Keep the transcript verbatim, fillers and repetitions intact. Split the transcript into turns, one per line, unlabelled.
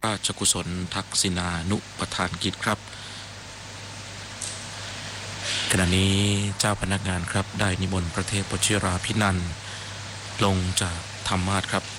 ราชกุศลทักษิณานุปทานกิจครับขณะนี้เจ้าพนักงานครับได้นิมนต์พระเทพวชิราภินันท์ลงจากธรรมาสน์ครับ